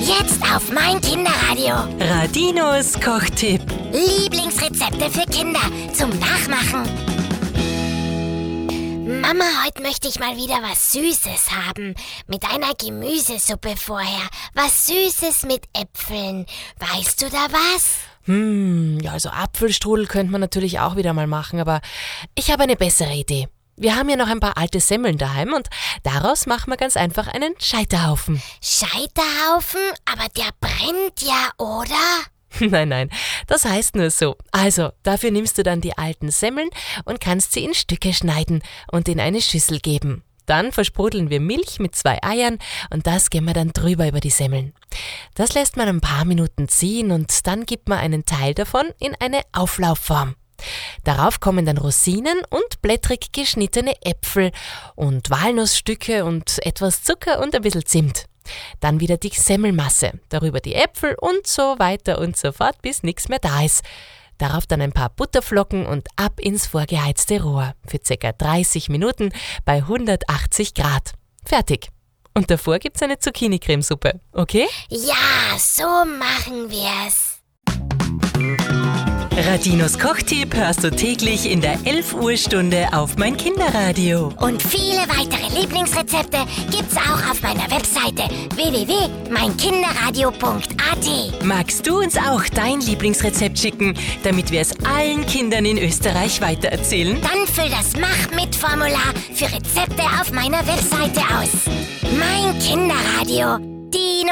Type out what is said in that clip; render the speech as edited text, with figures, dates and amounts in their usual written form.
Jetzt auf mein Kinderradio. Radinos Kochtipp. Lieblingsrezepte für Kinder zum Nachmachen. Mama, heute möchte ich mal wieder was Süßes haben. Mit einer Gemüsesuppe vorher. Was Süßes mit Äpfeln. Weißt du da was? Ja, also Apfelstrudel könnte man natürlich auch wieder mal machen, aber ich habe eine bessere Idee. Wir haben ja noch ein paar alte Semmeln daheim und daraus machen wir ganz einfach einen Scheiterhaufen. Scheiterhaufen? Aber der brennt ja, oder? Nein, das heißt nur so. Also, dafür nimmst du dann die alten Semmeln und kannst sie in Stücke schneiden und in eine Schüssel geben. Dann versprudeln wir Milch mit 2 Eiern und das geben wir dann drüber über die Semmeln. Das lässt man ein paar Minuten ziehen und dann gibt man einen Teil davon in eine Auflaufform. Darauf kommen dann Rosinen und blättrig geschnittene Äpfel und Walnussstücke und etwas Zucker und ein bisschen Zimt. Dann wieder die Semmelmasse, darüber die Äpfel und so weiter und so fort, bis nichts mehr da ist. Darauf dann ein paar Butterflocken und ab ins vorgeheizte Rohr für ca. 30 Minuten bei 180 Grad. Fertig. Und davor gibt's eine Zucchini-Cremesuppe, okay? Ja, so machen wir's. Radinos Kochtipp hörst du täglich in der 11-Uhr-Stunde auf mein Kinderradio. Und viele weitere Lieblingsrezepte gibt's auch auf meiner Webseite www.meinkinderradio.at. Magst du uns auch dein Lieblingsrezept schicken, damit wir es allen Kindern in Österreich weitererzählen? Dann füll das Mach-mit-Formular für Rezepte auf meiner Webseite aus. Mein Kinderradio. Die